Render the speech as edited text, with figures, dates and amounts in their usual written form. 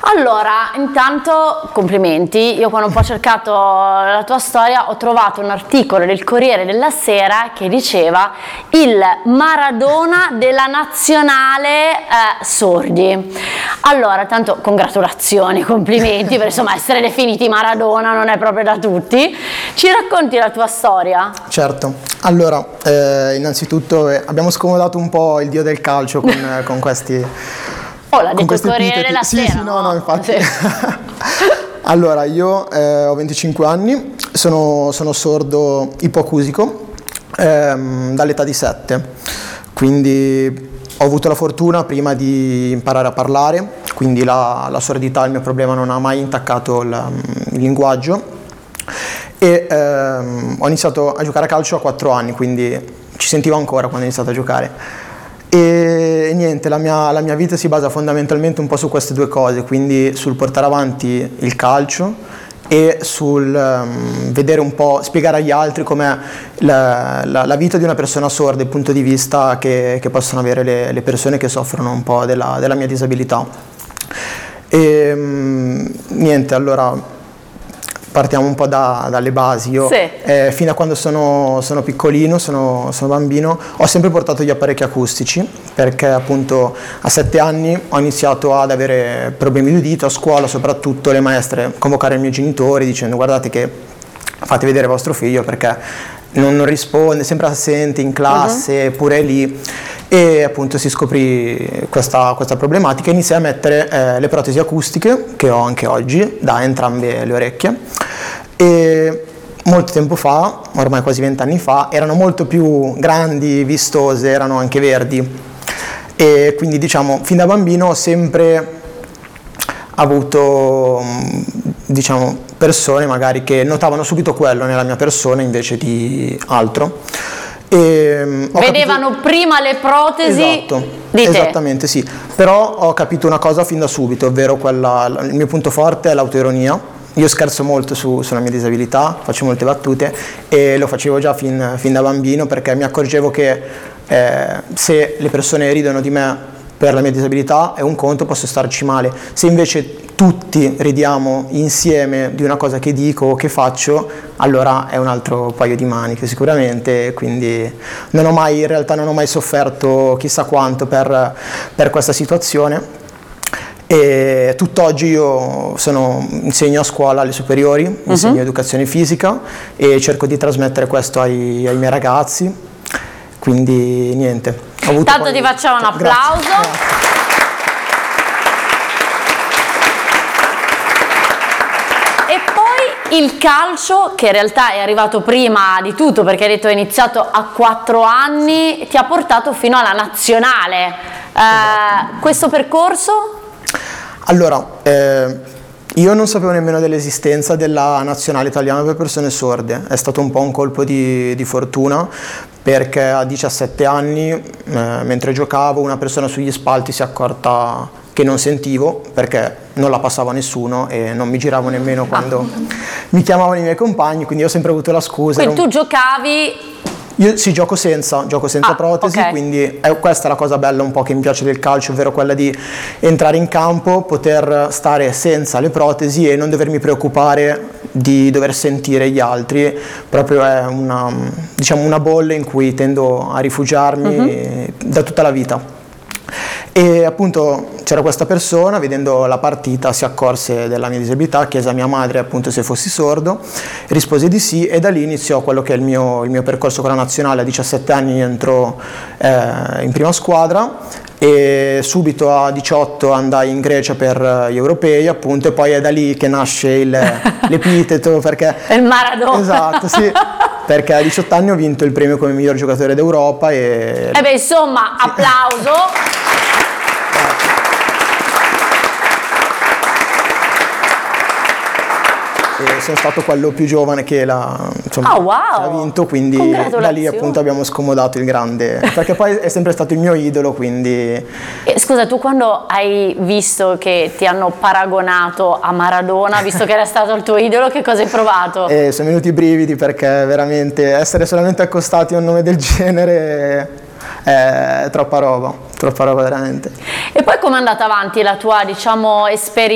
Allora, intanto complimenti. Io quando ho cercato la tua storia ho trovato un articolo del Corriere della Sera che diceva il Maradona della nazionale sordi. Allora, tanto congratulazioni, complimenti, perché insomma essere definiti Maradona non è proprio da tutti. Ci racconti la tua storia? Certo, allora innanzitutto abbiamo scomodato un po' il dio del calcio con questi... Oh, l'ha detto il Corriere della Sera. Sì, no, infatti. Sì. Allora, io ho 25 anni, sono sordo ipoacusico dall'età di 7, quindi ho avuto la fortuna prima di imparare a parlare, quindi la sordità, il mio problema, non ha mai intaccato il linguaggio, e ho iniziato a giocare a calcio a 4 anni, quindi ci sentivo ancora quando ho iniziato a giocare. E niente, la mia vita si basa fondamentalmente un po' su queste due cose, quindi sul portare avanti il calcio e sul vedere un po', spiegare agli altri com'è la vita di una persona sorda, il punto di vista che possono avere le persone che soffrono un po' della mia disabilità. E niente, allora partiamo un po' dalle basi. Io fino a quando sono piccolino, sono bambino, ho sempre portato gli apparecchi acustici, perché appunto a 7 anni ho iniziato ad avere problemi di udito, a scuola soprattutto le maestre convocare i miei genitori dicendo: guardate che fate vedere vostro figlio perché non risponde, sempre assente in classe, pure lì. E appunto si scoprì questa problematica e iniziai a mettere le protesi acustiche, che ho anche oggi, da entrambe le orecchie. E molto tempo fa, ormai quasi 20 anni fa, erano molto più grandi, vistose, erano anche verdi, e quindi diciamo fin da bambino ho sempre avuto persone magari che notavano subito quello nella mia persona invece di altro. E vedevano prima le protesi di te. Esattamente, sì. Però ho capito una cosa fin da subito, ovvero il mio punto forte è l'autoironia. Io scherzo molto sulla mia disabilità, faccio molte battute e lo facevo già fin da bambino, perché mi accorgevo che se le persone ridono di me per la mia disabilità è un conto, posso starci male. Se invece tutti ridiamo insieme di una cosa che dico o che faccio, allora è un altro paio di maniche sicuramente. Quindi in realtà non ho mai sofferto chissà quanto per questa situazione. E tutt'oggi io insegno a scuola alle superiori, insegno educazione fisica e cerco di trasmettere questo ai miei ragazzi. Quindi niente. Tanto ti facciamo un applauso. Grazie. Il calcio, che in realtà è arrivato prima di tutto, perché hai detto hai iniziato a 4 anni, ti ha portato fino alla nazionale. Questo percorso? Allora, io non sapevo nemmeno dell'esistenza della nazionale italiana per persone sorde. È stato un po' un colpo di fortuna, perché a 17 anni, mentre giocavo, una persona sugli spalti si è accorta che non sentivo, perché non la passava nessuno e non mi giravo nemmeno quando mi chiamavano i miei compagni, quindi ho sempre avuto la scusa. Quindi tu giocavi? Io sì, gioco senza protesi, okay. Quindi questa è la cosa bella un po' che mi piace del calcio, ovvero quella di entrare in campo, poter stare senza le protesi e non dovermi preoccupare di dover sentire gli altri. Proprio è una bolla in cui tendo a rifugiarmi da tutta la vita. E appunto c'era questa persona, vedendo la partita si accorse della mia disabilità, chiese a mia madre appunto se fossi sordo, rispose di sì, e da lì iniziò quello che è il mio percorso con la nazionale. A 17 anni entro in prima squadra e subito a 18 andai in Grecia per gli europei appunto, e poi è da lì che nasce l'epiteto, perché il Maradona. Esatto, sì. Perché a 18 anni ho vinto il premio come miglior giocatore d'Europa e beh, insomma, applauso. E sono stato quello più giovane che ha vinto, quindi da lì appunto abbiamo scomodato il grande, perché poi è sempre stato il mio idolo, quindi... Scusa, tu quando hai visto che ti hanno paragonato a Maradona, visto che era stato il tuo idolo, che cosa hai provato? Sono venuti i brividi, perché veramente essere solamente accostati a un nome del genere è troppa roba veramente. E poi com'è andata avanti la tua, diciamo, esperienza